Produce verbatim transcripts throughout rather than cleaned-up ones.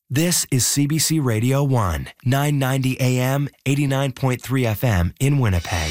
This is C B C Radio one, nine ninety A M, eighty-nine point three F M in Winnipeg.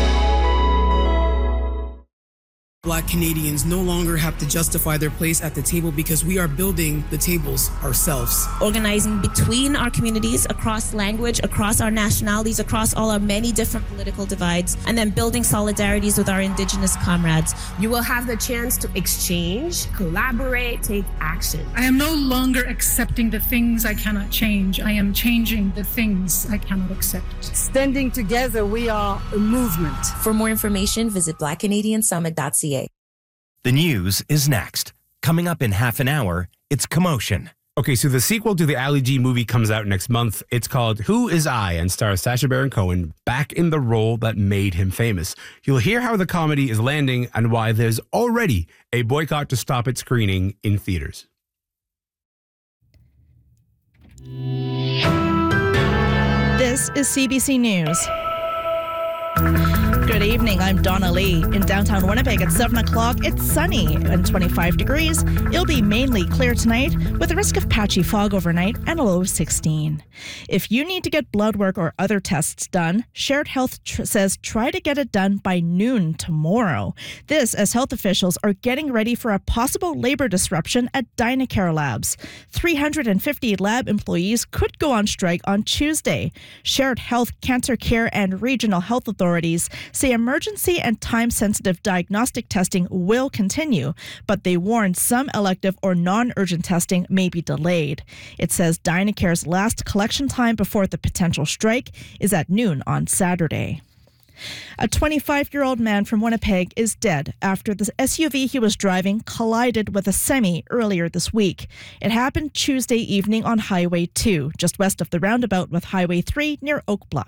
Black Canadians no longer have to justify their place at the table because we are building the tables ourselves. Organizing between our communities, across language, across our nationalities, across all our many different political divides, and then building solidarities with our Indigenous comrades. You will have the chance to exchange, collaborate, take action. I am no longer accepting the things I cannot change. I am changing the things I cannot accept. Standing together, we are a movement. For more information, visit black canadian summit dot c a. The news is next. Coming up in half an hour, it's Commotion. Okay, so the sequel to the Ali G movie comes out next month. It's called Who Is I and stars Sacha Baron Cohen back in the role that made him famous. You'll hear how the comedy is landing and why there's already a boycott to stop its screening in theaters. This is C B C News. Good evening, I'm Donna Lee. In downtown Winnipeg at seven o'clock, it's sunny and twenty-five degrees. It'll be mainly clear tonight with a risk of patchy fog overnight and a low of sixteen. If you need to get blood work or other tests done, Shared Health tr- says try to get it done by noon tomorrow. This as health officials are getting ready for a possible labor disruption at Dynacare Labs. three hundred fifty lab employees could go on strike on Tuesday. Shared Health, Cancer Care and Regional Health Authorities say emergency and time-sensitive diagnostic testing will continue, but they warn some elective or non-urgent testing may be delayed. It says Dynacare's last collection time before the potential strike is at noon on Saturday. A twenty-five-year-old man from Winnipeg is dead after the S U V he was driving collided with a semi earlier this week. It happened Tuesday evening on Highway two, just west of the roundabout with Highway three near Oak Bluff.